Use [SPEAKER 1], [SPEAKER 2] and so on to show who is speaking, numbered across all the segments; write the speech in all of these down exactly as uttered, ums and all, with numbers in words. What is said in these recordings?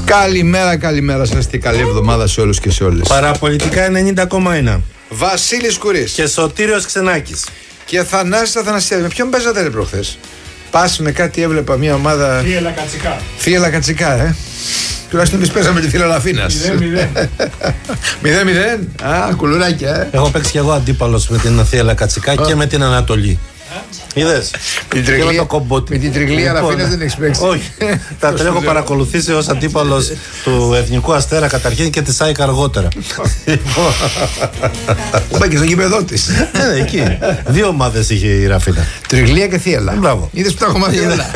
[SPEAKER 1] Καλημέρα, καλημέρα σας και καλή εβδομάδα σε όλους και σε όλες.
[SPEAKER 2] Παραπολιτικά ενενήντα κόμμα ένα.
[SPEAKER 1] Βασίλης Κουρής
[SPEAKER 2] Και Σωτήριος Ξενάκης.
[SPEAKER 1] Και Θανάσης Αθανασιάδης. Με ποιον παίζατε ρε προχθές? Πας με κάτι, έβλεπα μια ομάδα.
[SPEAKER 3] Θύελα Κατσικά.
[SPEAKER 1] Θύελα Κατσικά, ε. Τουλάχιστον εμείς παίζαμε τη Θύελα Λαφίνας. μηδέν μηδέν. Α, κουλουράκια, ε.
[SPEAKER 2] Έχω παίξει κι εγώ αντίπαλος με την Θύελα Κατσικά και με την Ανατολή. Είδες?
[SPEAKER 1] Με την Τριγλία Λαφίνας δεν έχεις παίξει?
[SPEAKER 2] Όχι. Τα έχω παρακολουθήσει ως αντίπαλος του Εθνικού Αστέρα καταρχήν και της ΑΕΚ αργότερα.
[SPEAKER 1] Είπα και στο γήπεδό της.
[SPEAKER 2] Ναι, εκεί. Δύο ομάδες είχε η Ραφίνα.
[SPEAKER 1] Τριγλία και Θύελα.
[SPEAKER 2] Μπράβο.
[SPEAKER 1] Είδες που τα έχω μάθει όλα.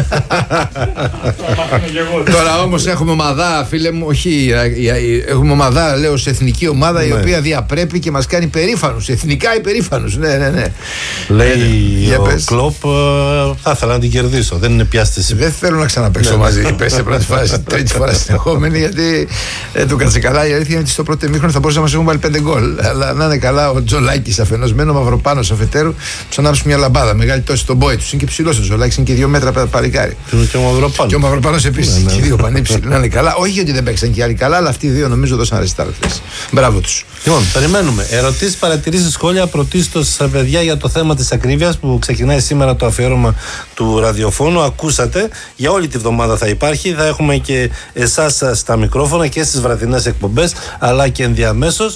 [SPEAKER 1] Τώρα όμως έχουμε ομαδά, φίλε μου, όχι, έχουμε ομαδά, λέω, σε εθνική ομάδα η οποία διαπρέπει και μας κάνει περήφανους, εθνικά υπερήφανους. Ναι, ναι, ναι.
[SPEAKER 2] Λέει ο Κλοπ, θα ήθελα να την κερδίσω. Δεν είναι πια στη
[SPEAKER 1] Δεν θέλω να ξαναπαίξω μαζί. Πες σε πρώτη φάση, τρίτη φορά συνεχόμενη, γιατί ε, το κάτσε καλά. Η αλήθεια είναι ότι στο πρώτο ημίχρονο θα μπορούσε να μας έχουν βάλει πέντε γκολ. Αλλά να είναι καλά ο Τζολάκης αφενός, μένω Μαυροπάνος αφετέρου, του ανάψει μια λαμπάδα. Μεγάλη τόση στον μπόι του. Είναι και ψηλός ο Τζολάκης, είναι και δύο μέτρα παλικάρι.
[SPEAKER 2] Και ο Μαυροπάνος.
[SPEAKER 1] Και ο Μαυροπάνος επίσης. Ναι, ναι. Και δύο πανύψηλοι. Να είναι καλά. Όχι γιατί δεν παίξαν και άλλοι καλά, αλλά αυτοί οι δύο νομίζω δώσαν αριστά χθες. Μπράβο τους.
[SPEAKER 2] Λοιπόν, περιμένουμε. Ερωτήσεις, παρατηρήσεις, σχόλια πρωτίστως στα παιδιά για το θέμα της ακρίβειας που ξεκινάει σήμερα το αφιέρωμα του ραδιοφώνου. Ακούσατε, για όλη τη βδομάδα θα υπάρχει. Θα έχουμε και εσάς στα μικρόφωνα και στις βραδινές εκπομπές, αλλά και ενδιαμέσως.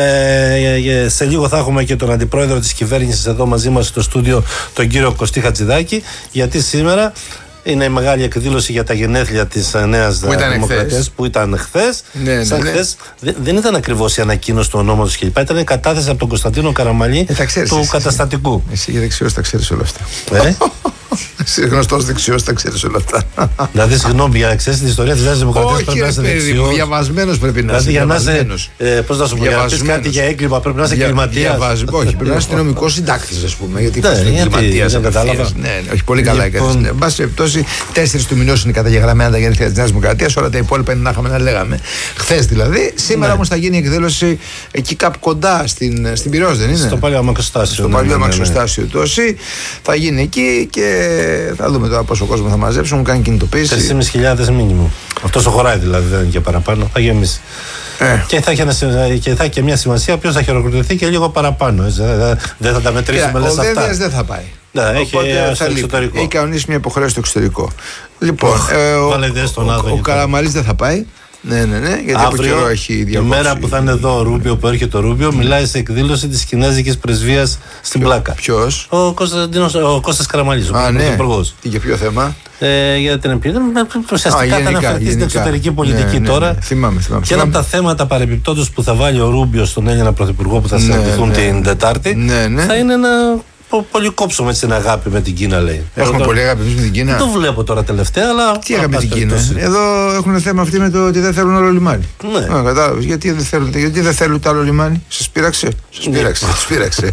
[SPEAKER 2] Ε, σε λίγο θα έχουμε και τον αντιπρόεδρο της κυβέρνησης εδώ μαζί μας στο στούντιο, τον κύριο Κωστή Χατζηδάκη, γιατί σήμερα είναι η μεγάλη εκδήλωση για τα γενέθλια της Νέας Δημοκρατίας που ήταν χθες.
[SPEAKER 1] Ναι, ναι,
[SPEAKER 2] Σαν
[SPEAKER 1] ναι.
[SPEAKER 2] χθες δεν, δεν ήταν ακριβώς η ανακοίνωση του ονόματος κλπ. Ήταν η κατάθεση από τον Κωνσταντίνο Καραμαλή
[SPEAKER 1] ε, ξέρεις,
[SPEAKER 2] του
[SPEAKER 1] εσύ,
[SPEAKER 2] καταστατικού.
[SPEAKER 1] Εσύ για δεξιός τα ξέρεις όλα αυτά.
[SPEAKER 2] Ε?
[SPEAKER 1] Εσύ γνωστός δεξιός τα ξέρεις όλα αυτά.
[SPEAKER 2] Δηλαδή, συγγνώμη, για να ξέρεις την ιστορία της Νέας Δημοκρατίας πρέπει να είσαι δεξιός.
[SPEAKER 1] Διαβασμένος πρέπει να είσαι.
[SPEAKER 2] Δηλαδή, για να είσαι. Ε, πώς να σου πω, για να πεις κάτι για έγκλημα πρέπει να είσαι εγκληματίας.
[SPEAKER 1] Όχι, πρέπει να είσαι αστυνομικός συντάκτης, ας πούμε. Γιατί
[SPEAKER 2] ναι,
[SPEAKER 1] είσαι εγκληματίας.
[SPEAKER 2] Δεν κατάλαβα.
[SPEAKER 1] Ναι, ναι, όχι, πολύ καλά έκανες. Εν πάση περιπτώσει, τέσσερις του μηνός είναι καταγεγραμμένα τα γενέθλια της Νέας Δημοκρατίας. Όλα τα υπόλοιπα είναι να είχαμε να λέγαμε. Χθες δηλαδή. Σήμερα όμως θα γίνει η εκδήλωση εκεί κάπου κοντά στην Πειραιώς, δεν είναι?
[SPEAKER 2] Στο παλιό αμαξοστάσιο.
[SPEAKER 1] Στο παλιό αμαξοστάσιο τόση. Θα γίνει εκεί και θα δούμε τώρα πόσο κόσμο θα μαζέψουν. Μου κάνει κινητοποίηση.
[SPEAKER 2] τέσσερις χιλιάδες μήνυμο. Αυτό το χωράει δηλαδή, δεν είναι και παραπάνω. Θα γεμίσει. Ε. Και, θα έχει ένα, και θα έχει και μια σημασία ποιος θα χειροκροτηθεί και λίγο παραπάνω. Έτσι. Δεν θα τα μετρήσουμε λες αυτά.
[SPEAKER 1] Ο Δένδιας δεν θα πάει.
[SPEAKER 2] Ναι, έχει,
[SPEAKER 1] έχει κανονίσει μια υποχρέωση στο εξωτερικό. Λοιπόν, oh, ε, ο, ο, ο, ο Καραμαλής δεν θα πάει. Ναι, ναι, ναι, γιατί από καιρό έχει διακόψει.
[SPEAKER 2] Η μέρα που θα είναι εδώ ο Ρούμπιο, που έρχεται ο Ρούμπιο, μιλάει σε εκδήλωση της Κινέζικης Πρεσβείας στην Ποιο, Πλάκα.
[SPEAKER 1] Ποιος?
[SPEAKER 2] Ο Κωνσταντίνος, ο Κώστας Καραμαλής, ο
[SPEAKER 1] ναι.
[SPEAKER 2] Πρωθυπουργός.
[SPEAKER 1] Τι, για ποιο θέμα?
[SPEAKER 2] Ε, για την επίδοση. Ουσιαστικά θα αναφερθεί στην εξωτερική πολιτική, ναι, τώρα.
[SPEAKER 1] Ναι, ναι. Θυμάμαι, θυμάμαι.
[SPEAKER 2] Και ένα από τα θέματα παρεμπιπτόντως που θα βάλει ο Ρούμπιο στον Έλληνα Πρωθυπουργό που θα συναντηθούν, ναι, ναι, την Τετάρτη, ναι, ναι, θα είναι ένα. Πολύ κόψουμε την αγάπη με την Κίνα, λέει.
[SPEAKER 1] Έχουμε πολύ αγάπη με την Κίνα.
[SPEAKER 2] Δεν το βλέπω τώρα τελευταία, αλλά.
[SPEAKER 1] Τι αγάπη με την Κίνα? Εδώ έχουν θέμα αυτοί με το ότι δεν θέλουν άλλο λιμάνι. Ναι. Α, κατάλαβες. Γιατί δεν θέλουν, γιατί δεν θέλουν το άλλο λιμάνι? Σας πείραξε. Σας πείραξε. Σας πείραξε.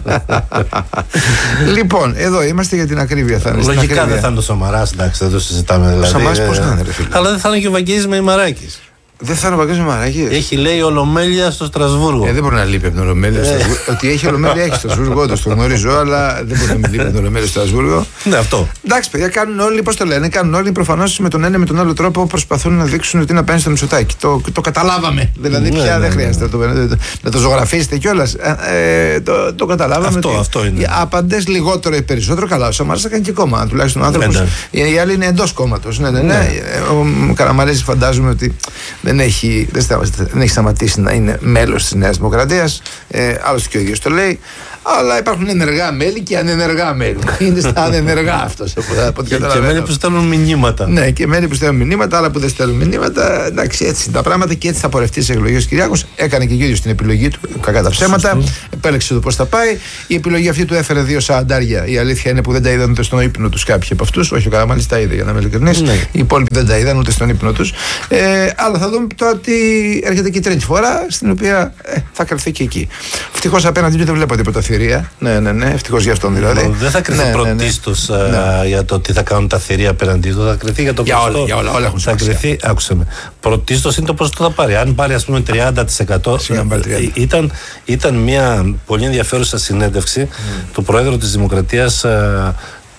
[SPEAKER 1] Λοιπόν, εδώ είμαστε για την ακρίβεια. Θα είναι.
[SPEAKER 2] Λογικά δεν θα είναι ο Σαμαράς, εντάξει, δεν το συζητάμε δηλαδή.
[SPEAKER 1] Ο Σαμαράς πώς να είναι, ρε φίλε?
[SPEAKER 2] Αλλά δεν θα είναι και ο Βαγγέλης Μεϊμαράκης.
[SPEAKER 1] Δεν θα είναι ο Βαγγέλης Μεϊμαράκης.
[SPEAKER 2] Έχει, λέει, ολομέλεια στο Στρασβούργο.
[SPEAKER 1] Ε, δεν μπορεί να λείπει από την ολομέλεια. Ότι έχει ολομέλεια, έχει στο Στρασβούργο, το γνωρίζω, αλλά δεν μπορεί να μην λείπει από την ολομέλεια στο Στρασβούργο.
[SPEAKER 2] Ναι, αυτό.
[SPEAKER 1] Εντάξει, παιδιά, κάνουν όλοι, πώς το λένε, κάνουν όλοι προφανώς με τον ένα με τον άλλο τρόπο προσπαθούν να δείξουν ότι είναι απέναντι στο Μητσοτάκη. Το, το καταλάβαμε. Δηλαδή, ναι, πια ναι, δεν ναι, χρειάζεται ναι. να, το, να το ζωγραφίσετε κιόλας. Ε, το, το καταλάβαμε.
[SPEAKER 2] Αυτό, αυτό είναι.
[SPEAKER 1] Οι άπαντες λιγότερο ή περισσότερο, καλά, ο Σαμαράς θα κάνει και κόμμα. Τουλάχιστον ο άνθρωπος. Οι άλλοι είναι εντός κόμματος. Ναι, ναι, ναι. Ο Καραμαλής φαντάζομαι ότι δεν έχει. Δεν έχει σταματήσει να είναι μέλος της Νέας Δημοκρατίας. Ε, άλλωστε και ο ίδιος το λέει. Αλλά υπάρχουν ενεργά μέλη και ανενεργά μέλη. Είναι στα ανενεργά αυτός.
[SPEAKER 2] Και, και μέλη που στέλνουν μηνύματα.
[SPEAKER 1] Ναι, και μέλη που στέλνουν μηνύματα, άλλα που δεν στέλνουν μηνύματα. Εντάξει, έτσι είναι τα πράγματα και έτσι θα πορευτεί στις εκλογές ο Κυριάκος. Έκανε και ο ίδιος την επιλογή του, κακά τα ψέματα. Επέλεξε το πώς θα πάει. Η επιλογή αυτή του έφερε δύο σαραντάρια. Η αλήθεια είναι που δεν τα είδαν ούτε στον ύπνο τους κάποιοι από αυτούς. Όχι, ο Καραμαλής τα είδε, για να είμαι ειλικρινής. Ναι. Οι υπόλοιποι δεν τα είδαν ούτε στον ύπνο τους. Ε, αλλά θα δούμε τώρα ότι έρχεται και η τρίτη φορά, στην οποία ε, θα κρυφθεί και εκεί. Ευτυχώς απέναντι του δεν βλέπω τίποτα θηρία. Ναι, ναι, ναι, ευτυχώς για αυτόν δηλαδή.
[SPEAKER 2] Δεν θα κρυφθεί ναι, πρωτίστως ναι, ναι. Ναι. για το τι θα κάνουν τα θηρία απέναντί του. Θα κρυφθεί για το
[SPEAKER 1] για
[SPEAKER 2] ποσοστό.
[SPEAKER 1] Όλα, για όλα, όλα έχουν
[SPEAKER 2] θα κρυφθεί, άκουσε με. Πρωτίστως είναι το ποσοστό θα πάρει. Αν πάρει, ας πούμε, τριάντα τοις εκατό. Ήταν, ήταν μια πολύ ενδιαφέρουσα συνέντευξη mm. του Προέδρου της Δημοκρατίας,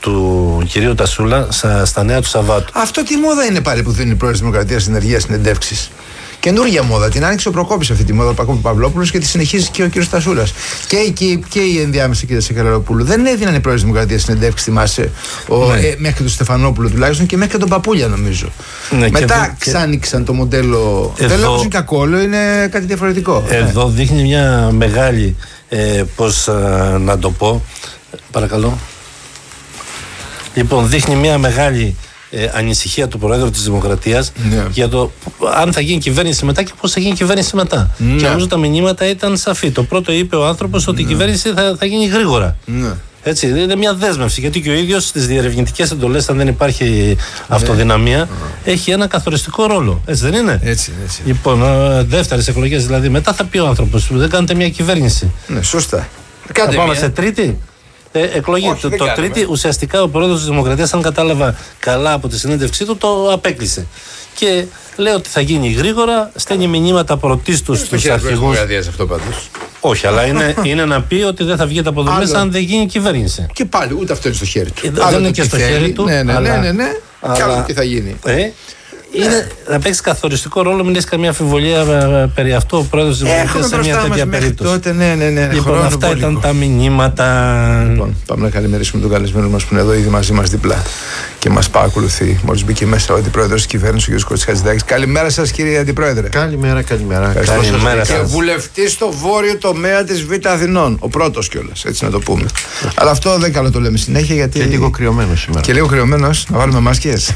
[SPEAKER 2] του κυρίου Τασούλα στα, στα νέα του Σαββάτου.
[SPEAKER 1] Αυτό τι μόδα είναι πάλι που δίνει η πρόεδρος της Δημοκρατίας συνεργεία συνεντεύξεις? Καινούργια μόδα. Την άνοιξε ο Προκόπης αυτή τη μόδα, ο Πακόπη Παυλόπουλος, και τη συνεχίζει και ο κύριος Τασούλας. Και, και, και η ενδιάμεση κυρία Σακελαροπούλου. Δεν έδιναν οι πρόεδροι της Δημοκρατίας συνεντεύξεις, θυμάσαι, ο, ναι. ε, μέχρι τον Στεφανόπουλο τουλάχιστον και μέχρι και τον Παπούλια, νομίζω. Ναι, μετά και... ξάνοιξαν το μοντέλο. Εδώ... Δεν λέω πως είναι κακό, λέω είναι κάτι διαφορετικό.
[SPEAKER 2] Εδώ ναι. δείχνει μια μεγάλη. Ε, πώς ε, να το πω. Παρακαλώ. Λοιπόν, δείχνει μια μεγάλη ε, ανησυχία του Προέδρου της Δημοκρατίας yeah. για το αν θα γίνει κυβέρνηση μετά και πώς θα γίνει κυβέρνηση μετά. Yeah. Και νομίζω τα μηνύματα ήταν σαφή. Το πρώτο είπε ο άνθρωπος ότι yeah. η κυβέρνηση θα, θα γίνει γρήγορα. Yeah. Έτσι, είναι μια δέσμευση, γιατί και ο ίδιος στις διερευνητικές εντολές, αν δεν υπάρχει αυτοδυναμία, yeah. έχει ένα καθοριστικό ρόλο. Έτσι δεν είναι?
[SPEAKER 1] Έτσι, έτσι.
[SPEAKER 2] Λοιπόν, δεύτερες εκλογές δηλαδή, μετά θα πει ο άνθρωπος, δεν κάνετε μια κυβέρνηση.
[SPEAKER 1] Ναι, σωστά.
[SPEAKER 2] Θα πάμε μια... σε τρίτη. Ε, εκλογή. Όχι, το το τρίτη, ουσιαστικά ο Πρόεδρος της Δημοκρατίας, αν κατάλαβα καλά από τη συνέντευξή του, το απέκλεισε. Και λέει ότι θα γίνει γρήγορα, στέλνει μηνύματα πρωτίστως στους αρχηγούς.
[SPEAKER 1] Αυτό πάντως.
[SPEAKER 2] Όχι, αλλά είναι, είναι να πει ότι δεν θα βγει από εδώ μέσα αν δεν γίνει κυβέρνηση.
[SPEAKER 1] Και πάλι, ούτε αυτό είναι στο χέρι του.
[SPEAKER 2] Ε, δεν είναι και στο θέλει, χέρι του.
[SPEAKER 1] Ναι, ναι, αλλά, ναι, ναι, ναι. Αλλά, και άλλο τι θα γίνει.
[SPEAKER 2] Ε, είναι να παίξει καθοριστικό ρόλο, μην έχει καμία αμφιβολία περί αυτού ο Πρόεδρος της Δημοκρατίας σε μια τέτοια περίπτωση.
[SPEAKER 1] Τότε, ναι, ναι, ναι.
[SPEAKER 2] Λοιπόν, αυτά ήταν λίγο. Τα μηνύματα.
[SPEAKER 1] Λοιπόν, πάμε να καλημερίσουμε τον καλεσμένο μας που είναι εδώ ήδη μαζί μας δίπλα και μας παρακολουθεί. Μόλις μπήκε μέσα ο Αντιπρόεδρος της Κυβέρνησης, ο κ. Κωστής Χατζηδάκης. Καλημέρα σας, κύριε Αντιπρόεδρε.
[SPEAKER 3] Καλημέρα, καλημέρα.
[SPEAKER 2] Καλημέρα σας.
[SPEAKER 1] Και βουλευτής στο βόρειο τομέα της Β' Αθηνών. Ο πρώτος κιόλας, έτσι να το πούμε. Αλλά αυτό δεν καλό το λέμε συνέχεια γιατί.
[SPEAKER 3] Και λίγο κρυωμένος σήμερα.
[SPEAKER 1] Και λίγο κρυωμένος, να βάλουμε μάσκες.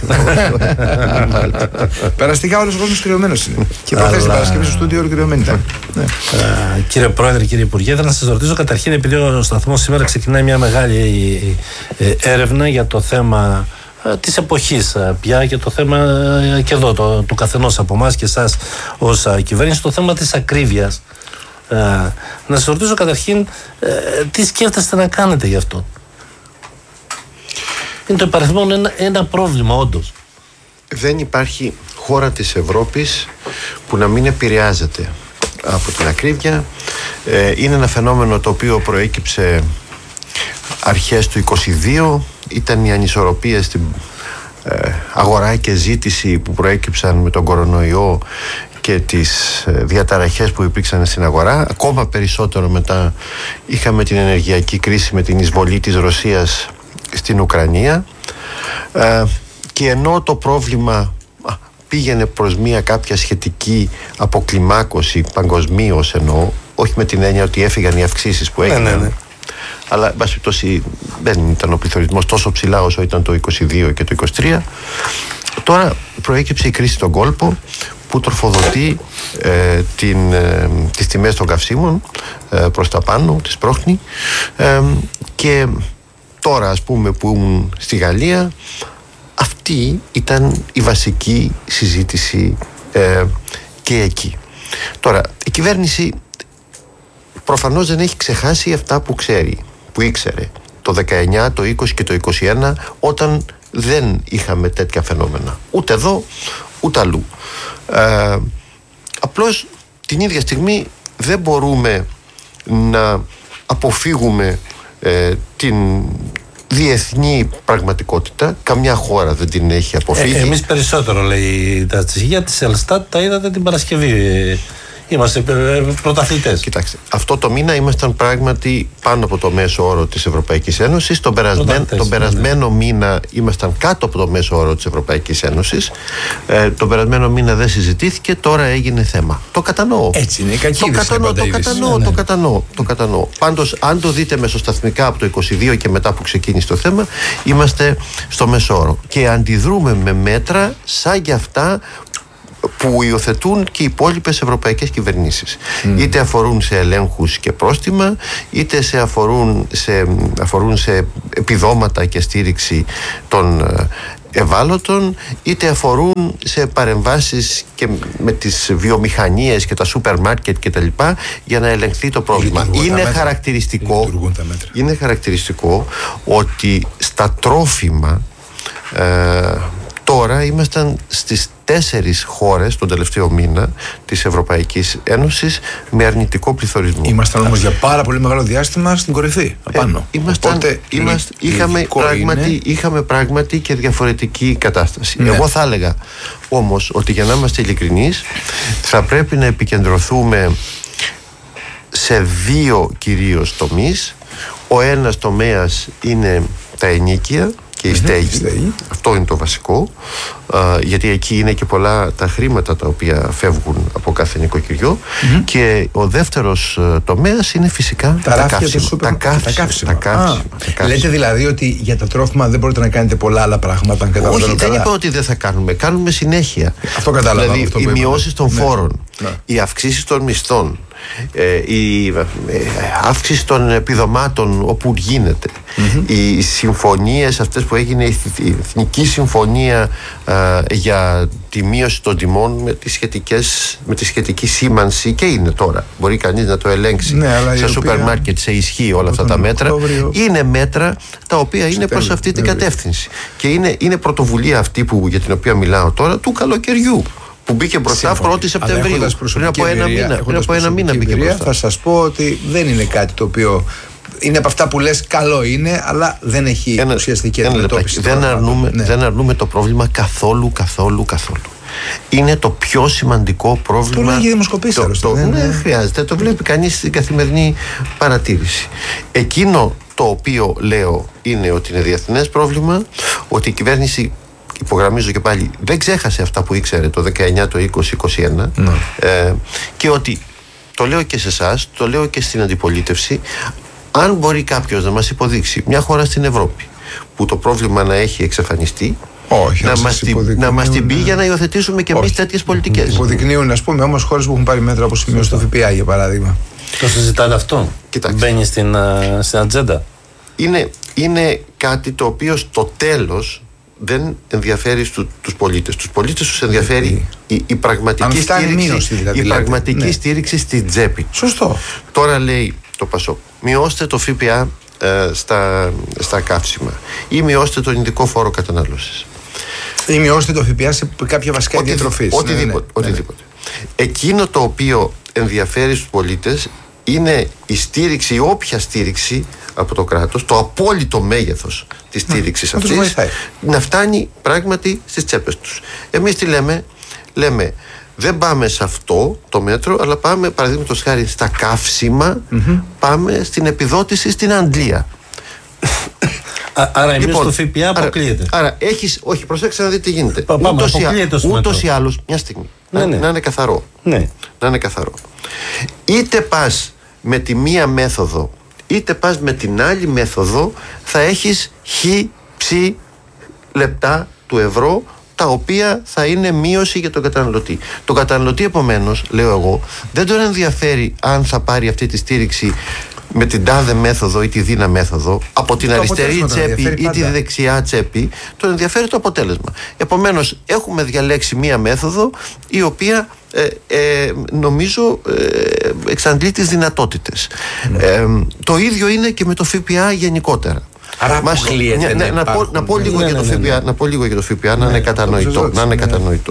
[SPEAKER 1] Περαστικά όλος ο κόσμος κρυωμένος είναι. Και η προθέση Παρασκευή στο στούντιο όλη κρυωμένη ήταν.
[SPEAKER 2] Ναι. Uh, κύριε Πρόεδρε, κύριε Υπουργέ, θα να σας ρωτήσω καταρχήν, επειδή ο σταθμός σήμερα ξεκινάει μια μεγάλη ε, έρευνα για το θέμα ε, της εποχής ε, πια και το θέμα ε, και εδώ το, του καθενός από εμάς και εσάς ως ε, κυβέρνηση, το θέμα της ακρίβειας. Ε, να σας ρωτήσω καταρχήν ε, τι σκέφτεστε να κάνετε γι' αυτό? Είναι το υπαριθμόν ένα, ένα πρόβλημα όντως.
[SPEAKER 3] Δεν υπάρχει χώρα της Ευρώπης που να μην επηρεάζεται από την ακρίβεια. Ε, είναι ένα φαινόμενο το οποίο προέκυψε αρχές του είκοσι δύο. Ήταν οι ανισορροπίες στην ε, αγορά και ζήτηση που προέκυψαν με τον κορονοϊό και τις ε, διαταραχές που υπήρξαν στην αγορά. Ακόμα περισσότερο μετά είχαμε την ενεργειακή κρίση με την εισβολή της Ρωσίας στην Ουκρανία. Ε, και ενώ το πρόβλημα πήγαινε προς μια κάποια σχετική αποκλιμάκωση παγκοσμίως, εννοώ, όχι με την έννοια ότι έφυγαν οι αυξήσεις που έγιναν, ναι, ναι, ναι. αλλά εν δεν ήταν ο πληθωρισμός τόσο ψηλά όσο ήταν το είκοσι δύο και το είκοσι τρία. Τώρα προέκυψε η κρίση στον κόλπο που τροφοδοτεί ε, την, ε, τις τιμές των καυσίμων ε, προς τα πάνω, τις πρόχνει, ε, και τώρα ας πούμε που ήμουν στη Γαλλία, αυτή ήταν η βασική συζήτηση ε, και εκεί. Τώρα, η κυβέρνηση προφανώς δεν έχει ξεχάσει αυτά που ξέρει, που ήξερε το δεκαεννιά, το είκοσι και το είκοσι ένα, όταν δεν είχαμε τέτοια φαινόμενα. Ούτε εδώ, ούτε αλλού. Ε, απλώς την ίδια στιγμή δεν μπορούμε να αποφύγουμε ε, την διεθνή πραγματικότητα. Καμιά χώρα δεν την έχει αποφύγει.
[SPEAKER 2] Ε, εμείς περισσότερο, λέει τα στοιχεία της Ελστάτ, τα είδατε την Παρασκευή. Είμαστε πρωταθλητές.
[SPEAKER 3] Κοιτάξτε, αυτό το μήνα ήμασταν πράγματι πάνω από το μέσο όρο της Ευρωπαϊκής Ένωσης. Τον, περασμένο, τον περασμένο ναι. μήνα ήμασταν κάτω από το μέσο όρο της Ευρωπαϊκής Ένωσης. Ε, τον περασμένο μήνα δεν συζητήθηκε, τώρα έγινε θέμα. Το κατανοώ.
[SPEAKER 1] Έτσι είναι, η κακή
[SPEAKER 3] το κατανοώ, το κατανοώ, ναι, ναι. το κατανοώ, το κατανοώ. Πάντως, αν το δείτε μεσοσταθμικά από το είκοσι δύο και μετά που ξεκίνησε το θέμα, είμαστε στο μέσο όρο. Και αντιδρούμε με μέτρα σαν για αυτά που υιοθετούν και οι υπόλοιπες ευρωπαϊκές κυβερνήσεις. Mm. Είτε αφορούν σε ελέγχους και πρόστιμα, είτε σε αφορούν, σε, αφορούν σε επιδόματα και στήριξη των ευάλωτων, είτε αφορούν σε παρεμβάσεις και με τις βιομηχανίες και τα σούπερ μάρκετ και τα λοιπά για να ελεγχθεί το πρόβλημα. Είναι χαρακτηριστικό, είναι χαρακτηριστικό ότι στα τρόφιμα ε, το τώρα ήμασταν στις τέσσερις χώρες τον τελευταίο μήνα της Ευρωπαϊκής Ένωσης με αρνητικό πληθωρισμό.
[SPEAKER 1] Ήμασταν όμως για πάρα πολύ μεγάλο διάστημα στην κορυφή, απάνω.
[SPEAKER 3] Ε, ήμασταν, Οπότε, είμαστε, είχαμε, πράγματι, είχαμε πράγματι και διαφορετική κατάσταση. Ναι. Εγώ θα έλεγα όμως ότι, για να είμαστε ειλικρινείς, θα πρέπει να επικεντρωθούμε σε δύο κυρίως τομείς. Ο ένας τομέας είναι τα ενοίκια και η στέγη. στέγη. Αυτό είναι το βασικό, α, γιατί εκεί είναι και πολλά τα χρήματα τα οποία φεύγουν από κάθε νοικοκυριό. Mm-hmm. Και ο δεύτερος τομέας είναι φυσικά τα, τα καύσιμα. Τα καύσιμα. Τα καύσιμα.
[SPEAKER 1] Λέτε δηλαδή ότι για τα τρόφιμα δεν μπορείτε να κάνετε πολλά άλλα πράγματα, αν καταλαβαίνω καλά?
[SPEAKER 3] Όχι, δεν είπα ότι δεν θα κάνουμε. Κάνουμε συνέχεια.
[SPEAKER 1] Αυτό κατάλαβα.
[SPEAKER 3] Δηλαδή
[SPEAKER 1] αυτό
[SPEAKER 3] οι μειώσεις των
[SPEAKER 1] ναι.
[SPEAKER 3] φόρων, ναι. οι αυξήσεις των μισθών, Ε, η ε, αύξηση των επιδομάτων όπου γίνεται, mm-hmm. οι συμφωνίες αυτές που έγινε, η, η Εθνική Συμφωνία ε, για τη μείωση των τιμών με, τις σχετικές, με τη σχετική σήμανση, και είναι τώρα, μπορεί κανείς να το ελέγξει, ναι, σε σούπερ μάρκετ σε ισχύ όλα αυτά τα μέτρα. Οκτώβριο. Είναι μέτρα τα οποία είναι προς αυτή την κατεύθυνση, και είναι, είναι πρωτοβουλία αυτή που, για την οποία μιλάω τώρα, του καλοκαιριού, που μπήκε μπροστά πρώτη Σεπτεμβρίου. Πριν από ένα μήνα, πριν από ένα μήνα μπήκε μπροστά.
[SPEAKER 1] Θα σας πω ότι δεν είναι κάτι το οποίο είναι από αυτά που λες καλό είναι, αλλά δεν έχει ένα, ουσιαστική αντιμετώπιση.
[SPEAKER 3] Δεν αρνούμε, ναι. δεν αρνούμε το πρόβλημα καθόλου, καθόλου, καθόλου. Είναι το πιο σημαντικό πρόβλημα.
[SPEAKER 1] Το λέγει δημοσκοπήσεις.
[SPEAKER 3] Το, το, ναι, ναι, χρειάζεται. Το βλέπει κανείς στην καθημερινή παρατήρηση. Εκείνο το οποίο λέω είναι ότι είναι διεθνές πρόβλημα, ότι η κυβέρνηση, υπογραμμίζω και πάλι, δεν ξέχασε αυτά που ήξερε το δεκαεννιά, το είκοσι, είκοσι ένα, ναι. ε, και ότι, το λέω και σε εσάς, το λέω και στην αντιπολίτευση, αν μπορεί κάποιος να μας υποδείξει μια χώρα στην Ευρώπη που το πρόβλημα να έχει εξαφανιστεί,
[SPEAKER 1] όχι,
[SPEAKER 3] να, μας την, να μας την πει για να υιοθετήσουμε και εμείς τέτοιες πολιτικές.
[SPEAKER 1] Υποδεικνύουν, ας πούμε, όμως χώρες που έχουν πάρει μέτρα όπως η μείωση του ΦΠΑ, για παράδειγμα.
[SPEAKER 2] Το συζητάτε αυτό? Κοιτάξτε. Μπαίνει στην, στην ατζέντα.
[SPEAKER 3] Είναι, είναι κάτι το οποίο στο τέλος δεν ενδιαφέρει στους, τους πολίτες. Τους πολίτες τους ενδιαφέρει η, η πραγματική, στήριξη, μείωση, δηλαδή, η πραγματική ναι. στήριξη στην τσέπη.
[SPEAKER 1] Σωστό.
[SPEAKER 3] Τώρα λέει το ΠΑΣΟΚ, μειώστε το ΦΠΑ ε, στα, στα καύσιμα ή μειώστε τον ειδικό φόρο κατανάλωσης.
[SPEAKER 1] Ή μειώστε το ΦΠΑ σε κάποια βασικά διατροφής.
[SPEAKER 3] Οτιδήποτε. Ναι, ναι, οτιδήποτε. Ναι. Εκείνο το οποίο ενδιαφέρει στους πολίτες είναι η στήριξη, η όποια στήριξη από το κράτος, το απόλυτο μέγεθος της στήριξης
[SPEAKER 1] να,
[SPEAKER 3] αυτής, να φτάνει πράγματι στις τσέπες τους. Εμείς τι λέμε? Λέμε, δεν πάμε σε αυτό το μέτρο, αλλά πάμε, παραδείγματος χάρη, στα καύσιμα, mm-hmm. πάμε στην επιδότηση στην αντλία.
[SPEAKER 2] Α, άρα εμείς λοιπόν, το ΦΠΑ αποκλείεται.
[SPEAKER 3] Άρα, άρα έχεις, όχι, προσέξτε να δείτε τι γίνεται.
[SPEAKER 2] Πα, πάμε, ούτως, ή,
[SPEAKER 3] ούτως ή άλλως, μια στιγμή, ναι, να, ναι. να είναι καθαρό.
[SPEAKER 2] Ναι.
[SPEAKER 3] Να είναι καθαρό. Είτε πας με τη μία μέθοδο, είτε πας με την άλλη μέθοδο, θα έχεις χ, ψ λεπτά του ευρώ, τα οποία θα είναι μείωση για τον καταναλωτή. Τον καταναλωτή, επομένως, λέω εγώ, δεν τον ενδιαφέρει αν θα πάρει αυτή τη στήριξη με την τάδε μέθοδο ή τη δίνα μέθοδο, από την το αριστερή τσέπη ή πάντα. Τη δεξιά τσέπη, τον ενδιαφέρει το αποτέλεσμα. Επομένως, έχουμε διαλέξει μία μέθοδο η οποία ε, ε, νομίζω ε, εξαντλεί τις δυνατότητες. Ναι. Ε, το ίδιο είναι και με το ΦΠΑ γενικότερα.
[SPEAKER 1] Άρα
[SPEAKER 3] Μας, να, να, να, πω, να, πω λίγο ναι, για το ναι, ΦΠΑ, ναι. να πω λίγο για το ΦΠΑ, ναι, να είναι κατανοητό. Να είναι κατανοητό.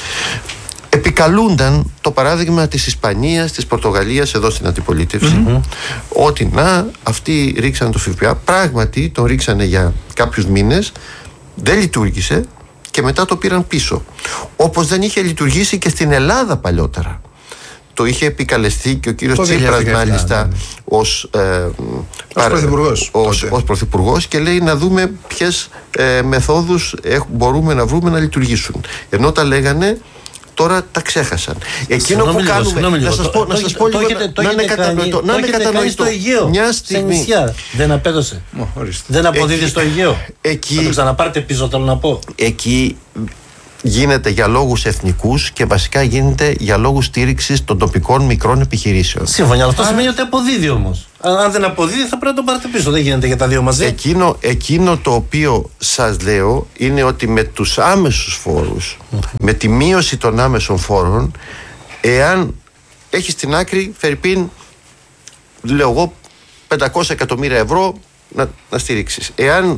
[SPEAKER 3] Επικαλούνταν το παράδειγμα της Ισπανίας, της Πορτογαλίας εδώ στην αντιπολίτευση, mm-hmm. ότι να, αυτοί ρίξαν το ΦΠΑ, πράγματι τον ρίξανε για κάποιους μήνες, δεν λειτουργήσε και μετά το πήραν πίσω. Όπως δεν είχε λειτουργήσει και στην Ελλάδα παλιότερα. Το είχε επικαλεστεί και ο κύριος Τσίπρας μάλιστα ναι. ως, ε,
[SPEAKER 1] ως, πρωθυπουργός,
[SPEAKER 3] ως, ως πρωθυπουργός, και λέει να δούμε ποιες ε, μεθόδους έχ, μπορούμε να βρούμε να λειτουργήσουν. Ενώ τα λέγανε, τώρα τα ξέχασαν. Εκείνο που κάνουμε, να σας πω, να σας πω λίγο, να είναι κατανοητό. Να είναι κατανοητό. Μια στιγμή.
[SPEAKER 2] Δεν απέδωσε. Δεν αποδίδει στο Αιγαίο. Θα το ξαναπάρτε πίσω, θέλω να πω.
[SPEAKER 3] Εκεί γίνεται για λόγους εθνικούς και βασικά γίνεται για λόγους στήριξης των τοπικών μικρών επιχειρήσεων.
[SPEAKER 2] Σύμφωνα, αλλά αυτό σημαίνει ότι αποδίδει όμως. Αν δεν αποδίδει, θα πρέπει να το πάρετε πίσω. Δεν γίνεται για τα δύο μαζί.
[SPEAKER 3] Εκείνο, εκείνο το οποίο σας λέω είναι ότι με τους άμεσους φόρους, mm. με τη μείωση των άμεσων φόρων, εάν έχεις στην άκρη, φερειπίν, λέω εγώ, πεντακόσια εκατομμύρια ευρώ να, να στηρίξεις. Εάν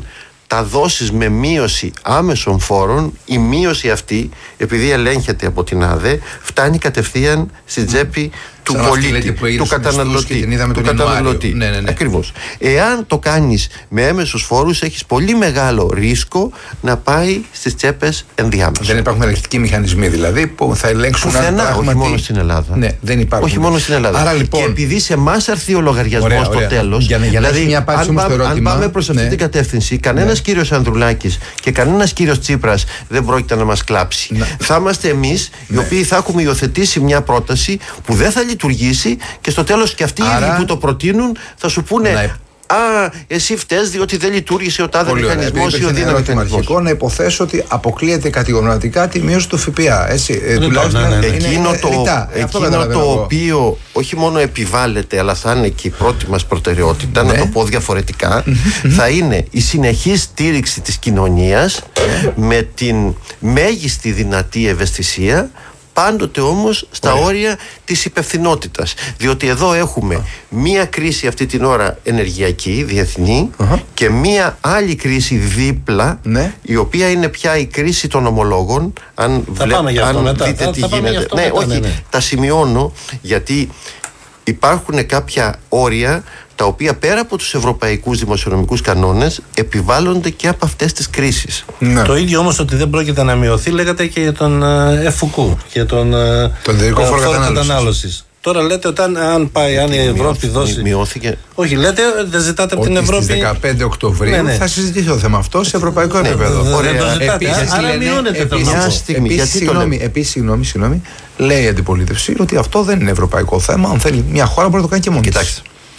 [SPEAKER 3] τα δώσεις με μείωση άμεσων φόρων, η μείωση αυτή, επειδή ελέγχεται από την ΑΔΕ, φτάνει κατευθείαν στην τσέπη του
[SPEAKER 1] σαν
[SPEAKER 3] πολίτη, του καταναλωτή. Του καταναλωτή.
[SPEAKER 1] Ναι, ναι, ναι.
[SPEAKER 3] Ακριβώς. Εάν το κάνεις με έμεσους φόρους, έχεις πολύ μεγάλο ρίσκο να πάει στις τσέπες ενδιάμεσα.
[SPEAKER 1] Δεν υπάρχουν ελεγκτικοί μηχανισμοί δηλαδή που θα ελέγξουν.
[SPEAKER 3] Πουθενά, όχι μόνο στην Ελλάδα.
[SPEAKER 1] Ναι, δεν υπάρχουν.
[SPEAKER 3] Όχι μόνο στην Ελλάδα.
[SPEAKER 1] Άρα, λοιπόν,
[SPEAKER 3] και επειδή σε εμάς έρθει ο λογαριασμός στο τέλος,
[SPEAKER 1] για να, για
[SPEAKER 3] δηλαδή,
[SPEAKER 1] μια αν,
[SPEAKER 3] αν,
[SPEAKER 1] ερώτημα,
[SPEAKER 3] αν πάμε προς αυτή
[SPEAKER 1] ναι.
[SPEAKER 3] την κατεύθυνση, κανένας ναι. κύριος Ανδρουλάκης και κανένας κύριος Τσίπρας δεν πρόκειται να μας κλάψει. Ναι. Θα είμαστε εμείς ναι. οι οποίοι θα έχουμε υιοθετήσει μια πρόταση που δεν θα λειτουργήσει και στο τέλος και αυτοί οι ίδιοι που το προτείνουν θα σου πούνε ναι. Α, εσύ φταίς διότι δεν λειτουργήσε ο τάδε μηχανισμός ή ο δύναμη μηχανισμός.
[SPEAKER 1] Να υποθέσω ότι αποκλείεται κατηγορηματικά τη μείωση του ΦΠΑ. Έτσι, ε, τουλάχιστον
[SPEAKER 3] ναι, ναι, ναι.
[SPEAKER 1] Είναι
[SPEAKER 3] εκείνο το,
[SPEAKER 1] ρητά.
[SPEAKER 3] εκείνο το οποίο όχι μόνο επιβάλλεται, αλλά θα είναι και η πρώτη μας προτεραιότητα, ναι. να το πω διαφορετικά, θα είναι η συνεχή στήριξη της κοινωνίας με την μέγιστη δυνατή ευαισθησία, πάντοτε όμως στα Ωραία. όρια της υπευθυνότητας. Διότι εδώ έχουμε μία κρίση αυτή την ώρα ενεργειακή, διεθνή, uh-huh. και μία άλλη κρίση δίπλα, ναι. η οποία είναι πια η κρίση των ομολόγων. Αν,
[SPEAKER 2] θα βλέ... πάμε για αυτό
[SPEAKER 3] αν
[SPEAKER 2] μετά.
[SPEAKER 3] δείτε
[SPEAKER 2] θα,
[SPEAKER 3] τι
[SPEAKER 2] θα
[SPEAKER 3] γίνεται.
[SPEAKER 2] Αυτό
[SPEAKER 3] ναι,
[SPEAKER 2] μετά,
[SPEAKER 3] όχι,
[SPEAKER 2] ναι, ναι.
[SPEAKER 3] τα σημειώνω γιατί υπάρχουν κάποια όρια τα οποία πέρα από τους ευρωπαϊκούς δημοσιονομικούς κανόνες επιβάλλονται και από αυτές τις κρίσεις.
[SPEAKER 2] Ναι. Το ίδιο όμως ότι δεν πρόκειται να μειωθεί λέγατε και για τον ΕΦΟΚΟΥ, για τον, τον
[SPEAKER 1] εταιρικό φόρο
[SPEAKER 2] κατανάλωσης. Τώρα λέτε ότι αν, αν πάει, αν η Ευρώπη δώσει.
[SPEAKER 3] Μειώθηκε.
[SPEAKER 2] Όχι, λέτε, δεν ζητάτε από την Ευρώπη.
[SPEAKER 1] Στις δεκαπέντε Οκτωβρίου ναι, ναι. θα συζητήσει το θέμα αυτό σε ευρωπαϊκό ναι, επίπεδο.
[SPEAKER 2] Ωραία. Δεν το ζητάτε. Επίσης, άρα λένε, μειώνεται το
[SPEAKER 3] μια στιγμή.
[SPEAKER 1] Επίσης, συγγνώμη, επίσης, συγγνώμη, συγγνώμη, λέει η αντιπολίτευση ότι αυτό δεν είναι ευρωπαϊκό θέμα. Αν θέλει μια χώρα μπορεί να το κάνει και μόνη.
[SPEAKER 3] Κοιτάξτε.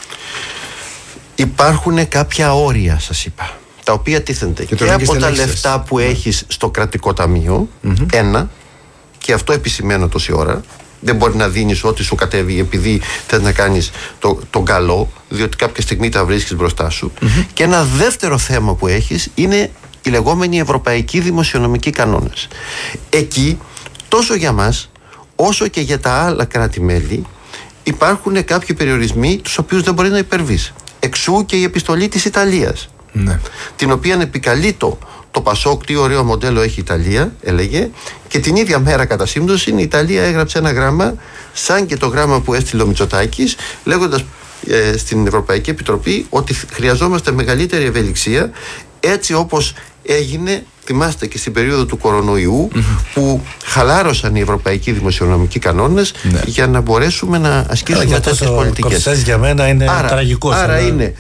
[SPEAKER 3] Υπάρχουν κάποια όρια, σας είπα, τα οποία τίθενται και, και από τα λεφτά που yeah. έχεις στο κρατικό ταμείο, mm-hmm. ένα, και αυτό επισημαίνω τόση ώρα. Δεν μπορεί να δίνεις ό,τι σου κατέβει επειδή θες να κάνεις το, τον καλό, διότι κάποια στιγμή τα βρίσκεις μπροστά σου. Mm-hmm. Και ένα δεύτερο θέμα που έχεις είναι οι λεγόμενοι ευρωπαϊκοί δημοσιονομικοί κανόνες. Εκεί, τόσο για μας, όσο και για τα άλλα κράτη-μέλη, υπάρχουν κάποιοι περιορισμοί τους οποίους δεν μπορεί να υπερβείς. Εξού και η επιστολή της Ιταλίας, ναι. την οποία επικαλεί το Το Πασόκ, τι ωραίο μοντέλο έχει η Ιταλία, έλεγε, και την ίδια μέρα κατά σύμπτωση η Ιταλία έγραψε ένα γράμμα, σαν και το γράμμα που έστειλε ο Μητσοτάκης, λέγοντας ε, στην Ευρωπαϊκή Επιτροπή ότι χρειαζόμαστε μεγαλύτερη ευελιξία, έτσι όπως έγινε, θυμάστε και στην περίοδο του κορονοϊού, mm-hmm. που χαλάρωσαν οι ευρωπαϊκοί δημοσιονομικοί κανόνες yeah. για να μπορέσουμε να ασκήσουμε τέτοιες πολιτικές.
[SPEAKER 2] Για μένα είναι
[SPEAKER 3] άρα,
[SPEAKER 2] τραγικός.
[SPEAKER 3] Άρα ένα... είναι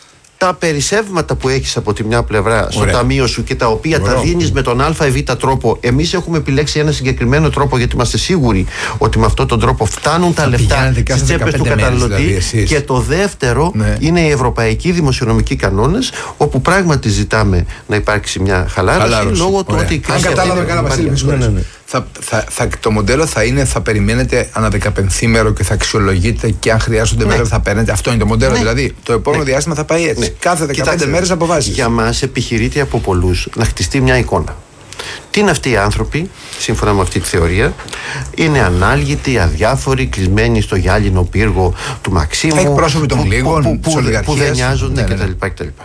[SPEAKER 3] τα περισσεύματα που έχεις από τη μια πλευρά στο Ωραία. ταμείο σου και τα οποία Ωραία. τα δίνεις με τον α ή β τρόπο. Εμείς έχουμε επιλέξει ένα συγκεκριμένο τρόπο γιατί είμαστε σίγουροι ότι με αυτόν τον τρόπο φτάνουν τα λεφτά στις τσέπες του καταναλωτή. Δηλαδή, και το δεύτερο ναι. είναι οι ευρωπαϊκοί δημοσιονομικοί κανόνες, όπου πράγματι ζητάμε να υπάρξει μια χαλάρωση, χαλάρωση. λόγω του ότι η κρίση.
[SPEAKER 1] Αν κατάλαβα καλά, Βασίλη, Θα, θα, θα, το μοντέλο θα είναι, θα περιμένετε ανά δεκαπενθήμερο και θα αξιολογείτε και αν χρειάζονται ναι. μέτρα θα παίρνετε. Αυτό είναι το μοντέλο. Ναι. Δηλαδή το επόμενο ναι. διάστημα θα πάει έτσι. Ναι. Κάθε δεκαπέντε μέρες αποφάσεις.
[SPEAKER 3] Για μας επιχειρείται από πολλούς να χτιστεί μια εικόνα. Τι είναι αυτοί οι άνθρωποι, σύμφωνα με αυτή τη θεωρία, είναι ανάλγητοι, αδιάφοροι, κλεισμένοι στο γυάλινο πύργο του Μαξίμου.
[SPEAKER 1] Εκπρόσωποι των λίγων,
[SPEAKER 3] που, που, που, που δεν νοιάζονται ναι, ναι, ναι. κτλ.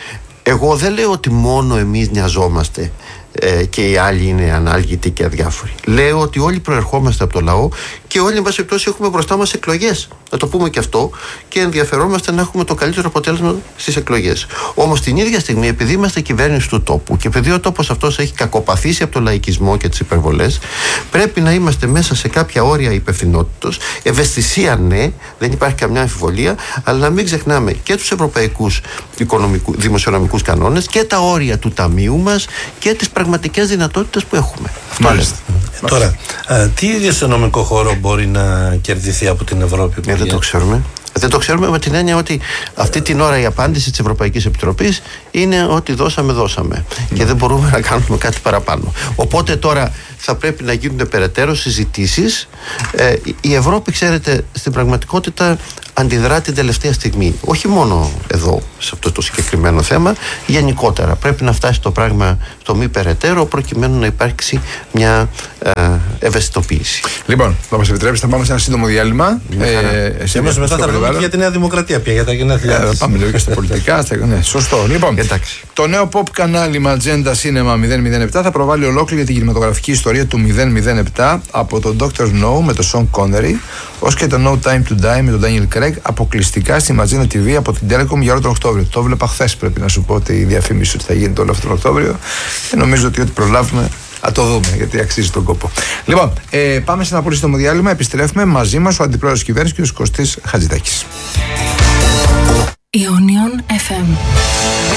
[SPEAKER 3] Εγώ δεν λέω ότι μόνο εμείς νοιαζόμαστε ε, και οι άλλοι είναι ανάλγητοι και αδιάφοροι. Λέω ότι όλοι προερχόμαστε από το λαό και όλοι, εν πάση περιπτώσει, έχουμε μπροστά μας εκλογές. Να το πούμε και αυτό, και ενδιαφερόμαστε να έχουμε το καλύτερο αποτέλεσμα στις εκλογές. Όμως την ίδια στιγμή, επειδή είμαστε κυβέρνηση του τόπου και επειδή ο τόπος αυτός έχει κακοπαθήσει από το λαϊκισμό και τις υπερβολές, πρέπει να είμαστε μέσα σε κάποια όρια υπευθυνότητος. Ευαισθησία, ναι, δεν υπάρχει καμιά αμφιβολία, αλλά να μην ξεχνάμε και τους ευρωπαϊκούς δημοσιονομικούς κανόνες και τα όρια του ταμείου μας και τις πραγματικές δυνατότητες που έχουμε.
[SPEAKER 2] Μάλιστα. Ε, τώρα, α, τι δημοσιονομικό χώρο μπορεί να κερδιθεί από την Ευρώπη?
[SPEAKER 3] Ε, δεν το ξέρουμε. Δεν το ξέρουμε με την έννοια ότι αυτή την ώρα η απάντηση της Ευρωπαϊκής Επιτροπής είναι ότι δώσαμε, δώσαμε. Και δεν μπορούμε να κάνουμε κάτι παραπάνω. Οπότε τώρα θα πρέπει να γίνουν περαιτέρω συζητήσεις. Ε, η Ευρώπη, ξέρετε, στην πραγματικότητα αντιδρά την τελευταία στιγμή. Όχι μόνο εδώ, σε αυτό το συγκεκριμένο θέμα, γενικότερα. Πρέπει να φτάσει το πράγμα στο μη περαιτέρω, προκειμένου να υπάρξει μια ε, ευαισθητοποίηση.
[SPEAKER 1] Λοιπόν, θα μας επιτρέψετε να πάμε σε ένα σύντομο διάλειμμα.
[SPEAKER 2] Ε, Εμείς μετά θα πούμε και για τη Νέα Δημοκρατία πια, για τα γενέθλια.
[SPEAKER 1] Ε, πάμε λίγο και στα πολιτικά. Στα, ναι, σωστό. Λοιπόν,
[SPEAKER 3] εντάξει.
[SPEAKER 1] Το νέο pop κανάλι Magenta Cinema μηδέν μηδέν επτά θα προβάλλει ολόκληρη για την κινηματογραφική ιστορία του μηδέν μηδέν επτά από τον Doctor No με τον Sean Connery ως και το No Time to Die με τον Daniel Craig αποκλειστικά στη Magenta τι βι από την Telecom για όλο τον Οκτώβριο. Το έβλεπα χθες, πρέπει να σου πω, ότι η διαφήμιση ότι θα γίνεται όλο αυτόν τον Οκτώβριο και νομίζω ότι ό,τι προλάβουμε θα το δούμε, γιατί αξίζει τον κόπο. Λοιπόν, ε, πάμε σε ένα πολύ σύντομο διάλειμμα. Επιστρέφουμε μαζί μας ο Αντιπρόεδρος Κυβέρνησης κ. Κωστής Χατζηδάκης.
[SPEAKER 4] Ionion εφ εμ.